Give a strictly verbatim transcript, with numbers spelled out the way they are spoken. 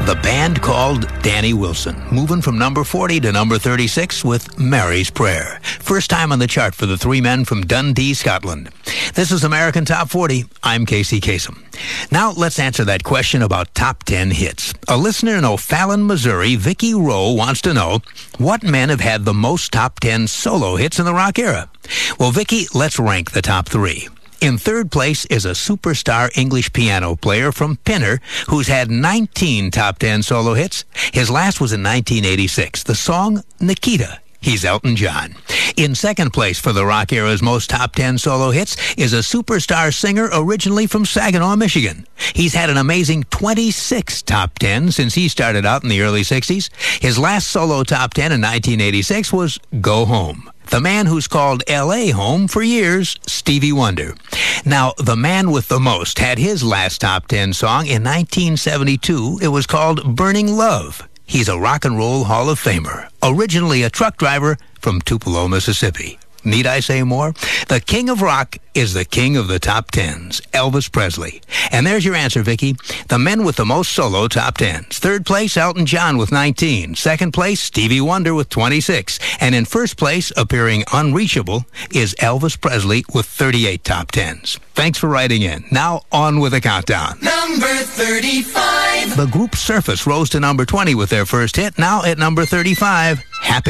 The band called Danny Wilson, moving from number forty to number thirty-six with Mary's Prayer. First time on the chart for the three men from Dundee, Scotland. This is American Top forty. I'm Casey Kasem. Now let's answer that question about top ten hits. A listener in O'Fallon, Missouri, Vicky Rowe, wants to know what men have had the most top ten solo hits in the rock era. Well, Vicky, let's rank the top three. In third place is a superstar English piano player from Pinner who's had nineteen top ten solo hits. His last was in nineteen eighty-six. The song, Nikita. He's Elton John. In second place for the rock era's most top ten solo hits is a superstar singer originally from Saginaw, Michigan. He's had an amazing twenty-six top ten since he started out in the early sixties. His last solo top ten in nineteen eighty-six was Go Home. The man who's called L A home for years, Stevie Wonder. Now, the man with the most had his last top ten song in nineteen seventy-two. It was called Burning Love. He's a rock and roll Hall of Famer, originally a truck driver from Tupelo, Mississippi. Need I say more? The king of rock is the king of the top tens, Elvis Presley. And there's your answer, Vicky. The men with the most solo top tens. Third place, Elton John with nineteen. Second place, Stevie Wonder with twenty-six. And in first place, appearing unreachable, is Elvis Presley with thirty-eight top tens. Thanks for writing in. Now, on with the countdown. Number thirty-five. The group Surface rose to number twenty with their first hit. Now at number thirty-five, Happy.